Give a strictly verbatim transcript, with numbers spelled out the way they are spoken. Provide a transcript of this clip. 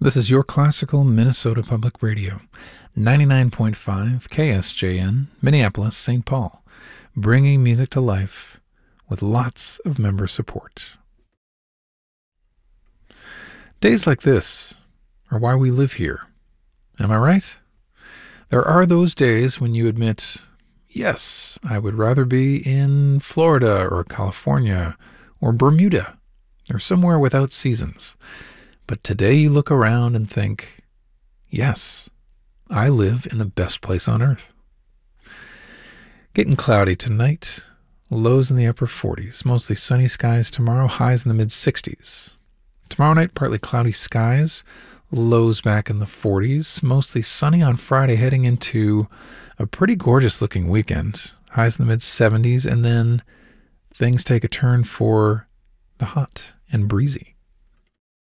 This is your classical Minnesota Public Radio, ninety-nine point five K S J N, Minneapolis, Saint Paul, bringing music to life with lots of member support. Days like this are why we live here. Am I right? There are those days when you admit, yes, I would rather be in Florida or California or Bermuda or somewhere without seasons. But today you look around and think, yes, I live in the best place on earth. Getting cloudy tonight, lows in the upper forties, mostly sunny skies tomorrow, highs in the mid sixties. Tomorrow night, partly cloudy skies, lows back in the forties, mostly sunny on Friday, heading into a pretty gorgeous looking weekend, highs in the mid seventies, and then things take a turn for the hot and breezy.